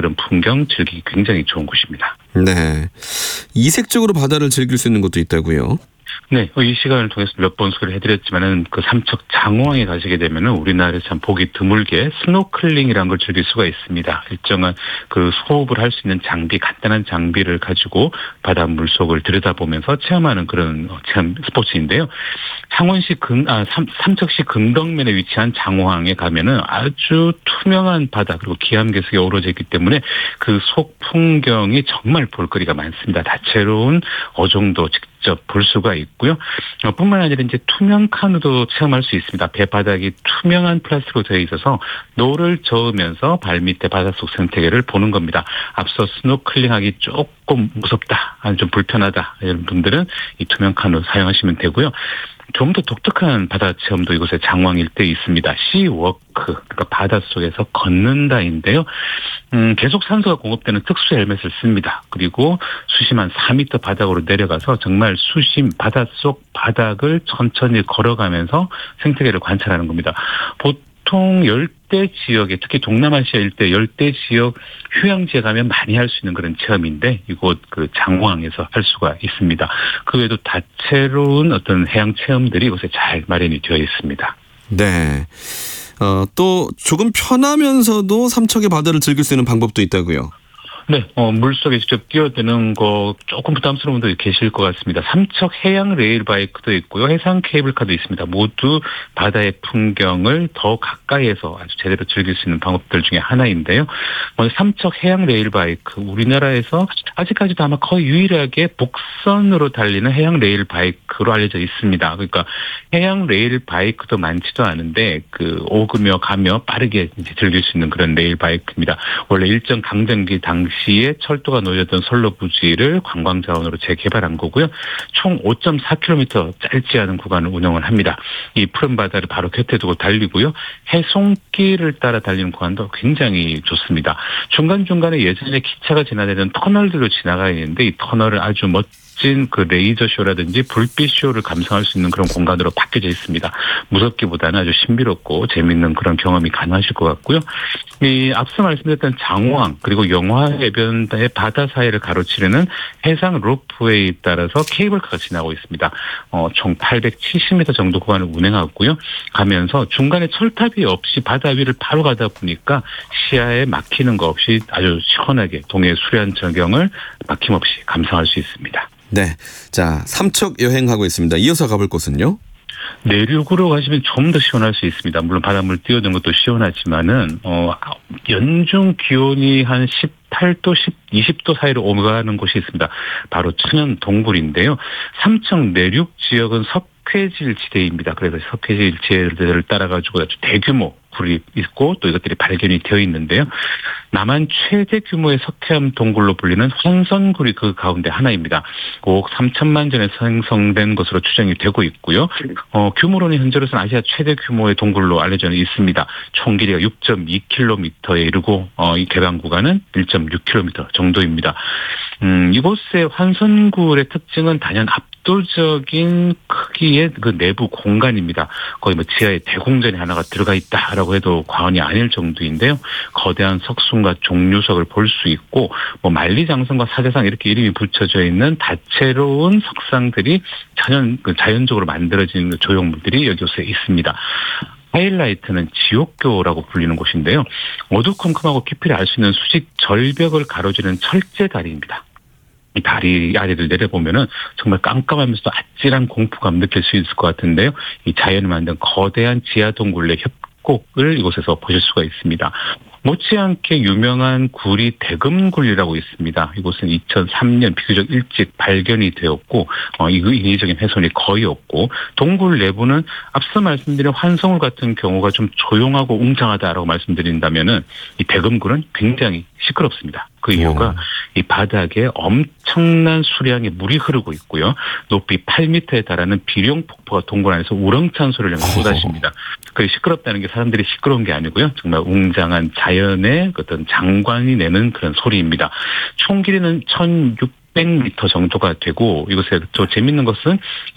그런 풍경 즐기기 굉장히 좋은 곳입니다. 네. 이색적으로 바다를 즐길 수 있는 것도 있다고요? 네, 이 시간을 통해서 몇 번 소개를 해드렸지만은 그 삼척 장호항에 가시게 되면은 우리나라에서 참 보기 드물게 스노클링이라는 걸 즐길 수가 있습니다. 일정한 그 호흡을 할 수 있는 장비, 간단한 장비를 가지고 바다 물속을 들여다보면서 체험하는 그런 체험 스포츠인데요. 삼척시 금덕면에 위치한 장호항에 가면은 아주 투명한 바다 그리고 기암괴석이 어우러져 있기 때문에 그 속 풍경이 정말 볼거리가 많습니다. 다채로운 어종도 직접 볼 수가 있고요. 뿐만 아니라 이제 투명 카누도 체험할 수 있습니다. 배 바닥이 투명한 플라스틱으로 되어 있어서 노를 저으면서 발밑에 바닷속 생태계를 보는 겁니다. 앞서 스노클링하기 조금 무섭다, 아니 좀 불편하다 이런 분들은 이 투명 카누 사용하시면 되고요. 좀 더 독특한 바다 체험도 이곳에 장호항 일대에 있습니다. 시워크, 그러니까 바닷속에서 걷는다인데요. 계속 산소가 공급되는 특수 헬멧을 씁니다. 그리고 수심한 4m 바닥으로 내려가서 정말 바닷속 바닥을 천천히 걸어가면서 생태계를 관찰하는 겁니다. 보통 열대 지역에 특히 동남아시아 일대 열대 지역 휴양지에 가면 많이 할 수 있는 그런 체험인데 이곳 그 장호항에서 할 수가 있습니다. 그 외에도 다채로운 어떤 해양 체험들이 이곳에 잘 마련이 되어 있습니다. 네. 또 조금 편하면서도 삼척의 바다를 즐길 수 있는 방법도 있다고요? 네, 물속에 직접 뛰어드는 거 조금 부담스러운 분들이 계실 것 같습니다. 삼척 해양 레일 바이크도 있고요. 해상 케이블카도 있습니다. 모두 바다의 풍경을 더 가까이에서 아주 제대로 즐길 수 있는 방법들 중에 하나인데요. 삼척 해양 레일 바이크, 우리나라에서 아직까지도 아마 거의 유일하게 복선으로 달리는 해양 레일 바이크로 알려져 있습니다. 그러니까 해양 레일 바이크도 많지도 않은데 그 오가며 가며 빠르게 이제 즐길 수 있는 그런 레일 바이크입니다. 원래 일정 강점기 당시에 철도가 놓여졌던 선로 부지를 관광 자원으로 재개발한 거고요. 총 5.4km 짧지 않은 구간을 운영을 합니다. 이 푸른 바다를 바로 곁에 두고 달리고요. 해송길을 따라 달리는 구간도 굉장히 좋습니다. 중간중간에 예전에 기차가 지나다니는 터널들로 지나가 있는데 이 터널을 아주 멋진 그 레이저 쇼라든지 불빛 쇼를 감상할 수 있는 그런 공간으로 바뀌어져 있습니다. 무섭기보다는 아주 신비롭고 재미있는 그런 경험이 가능하실 것 같고요. 이 앞서 말씀드렸던 장호항 그리고 영화해변의 바다 사이를 가로지르는 해상 로프웨이에 따라서 케이블카가 지나고 있습니다. 총 870m 정도 구간을 운행하고요. 가면서 중간에 철탑이 없이 바다 위를 바로 가다 보니까 시야에 막히는 거 없이 아주 시원하게 동해 수려한 전경을 막힘없이 감상할 수 있습니다. 네, 자 삼척 여행하고 있습니다. 이어서 가볼 곳은요? 내륙으로 가시면 좀 더 시원할 수 있습니다. 물론 바닷물 뛰어드는 것도 시원하지만은 연중 기온이 한 18도, 20도 사이로 오가는 곳이 있습니다. 바로 천연 동굴인데요. 삼척 내륙 지역은 석회질 지대입니다. 그래서 석회질 지대를 따라가지고 아주 대규모 굴이 있고 또 이것들이 발견이 되어 있는데요. 남한 최대 규모의 석회암 동굴로 불리는 환선굴이 그 가운데 하나입니다. 5억 3천만 전에 생성된 것으로 추정이 되고 있고요. 규모로는 현재로서는 아시아 최대 규모의 동굴로 알려져 있습니다. 총 길이가 6.2km에 이르고 이 개방 구간은 1.6km 정도입니다. 이곳의 환선굴의 특징은 단연 압도적인 크기의 그 내부 공간입니다. 거의 뭐 지하에 대공전이 하나가 들어가 있다라고 해도 과언이 아닐 정도인데요. 거대한 석순과 종류석을 볼 수 있고 뭐 만리장성과 사자상 이렇게 이름이 붙여져 있는 다채로운 석상들이 자연적으로 만들어진 조형물들이 여기에 있습니다. 하이라이트는 지옥교라고 불리는 곳인데요. 어두컴컴하고 깊이를 알 수 있는 수직 절벽을 가로지르는 철제 다리입니다. 이 다리 아래를 내려보면은 정말 깜깜하면서도 아찔한 공포감 느낄 수 있을 것 같은데요. 이 자연이 만든 거대한 지하 동굴의 협곡을 이곳에서 보실 수가 있습니다. 못지않게 유명한 굴이 대금굴이라고 있습니다. 이곳은 2003년 비교적 일찍 발견이 되었고 인위적인 훼손이 거의 없고 동굴 내부는 앞서 말씀드린 환성굴 같은 경우가 좀 조용하고 웅장하다라고 말씀드린다면은 이 대금굴은 굉장히 시끄럽습니다. 그 이유가 이 바닥에 엄청난 수량의 물이 흐르고 있고요. 높이 8m에 달하는 비룡 폭포가 동굴 안에서 우렁찬 소리를 쏟아집니다. 그 시끄럽다는 게 사람들이 시끄러운 게 아니고요. 정말 웅장한 자연의 어떤 장관이 내는 그런 소리입니다. 총 길이는 1,600m 정도가 되고 이곳에 또 재밌는 것은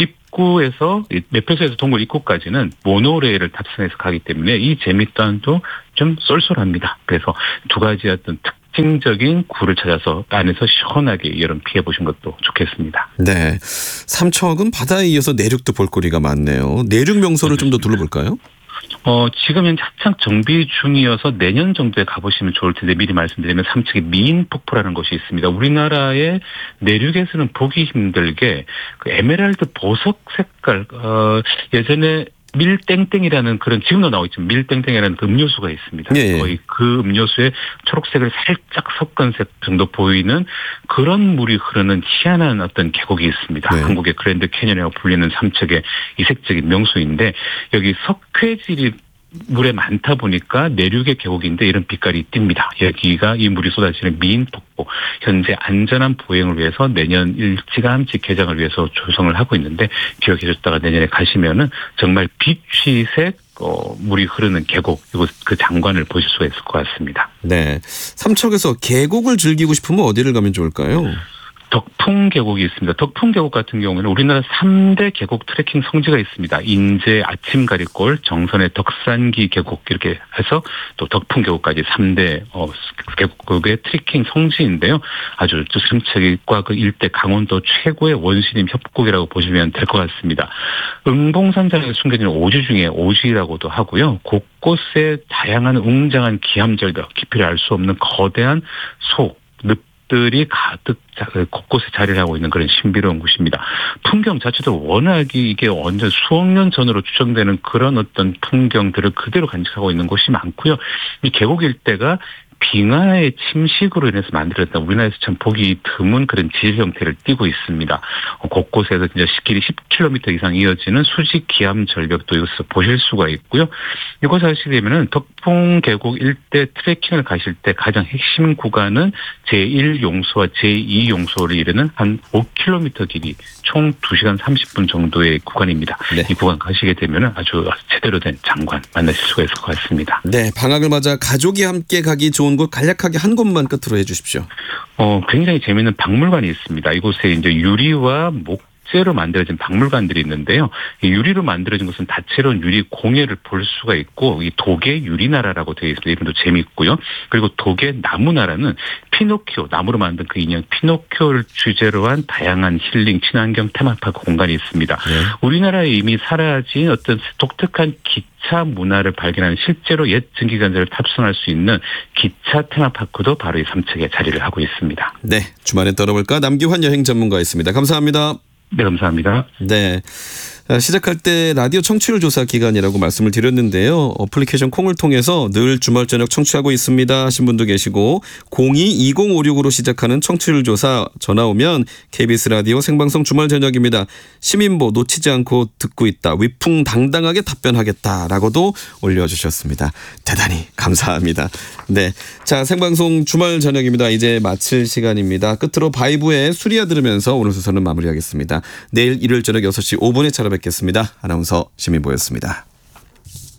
입구에서 매표소에서 동굴 입구까지는 모노레일을 탑승해서 가기 때문에 이 재미 또한도 좀 쏠쏠합니다. 그래서 두 가지 어떤 특징적인 굴을 찾아서 안에서 시원하게 여름 피해 보신 것도 좋겠습니다. 네. 삼척은 바다에 이어서 내륙도 볼거리가 많네요. 내륙 명소를 좀 더 둘러볼까요? 지금 현재 한창 정비 중이어서 내년 정도에 가보시면 좋을 텐데 미리 말씀드리면 삼척에 미인폭포라는 곳이 있습니다. 우리나라의 내륙에서는 보기 힘들게 그 에메랄드 보석 색깔, 예전에 밀땡땡이라는 그런 지금도 나오고 있지만 밀땡땡이라는 그 음료수가 있습니다. 예. 거의 그 음료수에 초록색을 살짝 섞은 색 정도 보이는 그런 물이 흐르는 희한한 어떤 계곡이 있습니다. 네. 한국의 그랜드 캐년이라고 불리는 삼척의 이색적인 명소인데 여기 석회질이 물에 많다 보니까 내륙의 계곡인데 이런 빛깔이 띕니다. 여기가 이 물이 쏟아지는 미인폭포. 현재 안전한 보행을 위해서 내년 일찌감치 개장을 위해서 조성을 하고 있는데 기억해 줬다가 내년에 가시면은 정말 빛휘색 물이 흐르는 계곡 그리고 그 장관을 보실 수가 있을 것 같습니다. 네. 삼척에서 계곡을 즐기고 싶으면 어디를 가면 좋을까요? 덕풍 계곡이 있습니다. 덕풍 계곡 같은 경우에는 우리나라 3대 계곡 트레킹 성지가 있습니다. 인제 아침가리골, 정선의 덕산기 계곡 이렇게 해서 또 덕풍 계곡까지 3대 계곡의 트레킹 성지인데요. 아주 삼척과 그 일대 강원도 최고의 원시림 협곡이라고 보시면 될 것 같습니다. 응봉산장에 숨겨진 오지 중에 오지라고도 하고요. 곳곳에 다양한 웅장한 기암절벽, 깊이를 알 수 없는 거대한 소, 늪들이 가득 곳곳에 자리를 하고 있는 그런 신비로운 곳입니다. 풍경 자체도 워낙 이게 완전 수억 년 전으로 추정되는 그런 어떤 풍경들을 그대로 간직하고 있는 곳이 많고요. 이 계곡 일대가 빙하의 침식으로 인해서 만들어졌다. 우리나라에서 참 보기 드문 그런 지질 형태를 띠고 있습니다. 곳곳에서 진짜 길이 10km 이상 이어지는 수직 기암 절벽도 여기서 보실 수가 있고요. 이곳 하시게 되면은 덕풍 계곡 일대 트레킹을 가실 때 가장 핵심 구간은 제1용소와 제2용소를 이르는 한 5km 길이 총 2시간 30분 정도의 구간입니다. 네. 이 구간 가시게 되면은 아주 제대로 된 장관 만나실 수가 있을 것 같습니다. 네. 방학을 맞아 가족이 함께 가기 좋은 곳 간략하게 한 곳만 끝으로 해 주십시오. 굉장히 재미있는 박물관이 있습니다. 이곳에 이제 유리와 목재로 만들어진 박물관들이 있는데요. 이 유리로 만들어진 것은 다채로운 유리 공예를 볼 수가 있고 이 독의 유리나라라고 되어 있습니다. 이름도 재미있고요. 그리고 독의 나무나라는 피노키오, 나무로 만든 그 인형 피노키오를 주제로 한 다양한 힐링 친환경 테마파크 공간이 있습니다. 네. 우리나라에 이미 사라진 어떤 독특한 기차 문화를 발견하는 실제로 옛 증기관절을 탑승할 수 있는 기차 테마파크도 바로 이 삼척에 자리를 하고 있습니다. 네. 주말엔 떠나볼까? 남기환 여행 전문가였습니다. 감사합니다. 네, 감사합니다. 네. 시작할 때 라디오 청취율 조사 기간이라고 말씀을 드렸는데요. 어플리케이션 콩을 통해서 늘 주말 저녁 청취하고 있습니다 하신 분도 계시고 022056으로 시작하는 청취율 조사 전화 오면 KBS 라디오 생방송 주말 저녁입니다. 시민보 놓치지 않고 듣고 있다. 위풍당당하게 답변하겠다라고도 올려주셨습니다. 대단히 감사합니다. 네, 자 생방송 주말 저녁입니다. 이제 마칠 시간입니다. 끝으로 바이브의 수리야 들으면서 오늘 순서는 마무리하겠습니다. 내일 일요일 저녁 6시 5분에 찾아뵙겠습니다. 아나운서 시민보였습니다.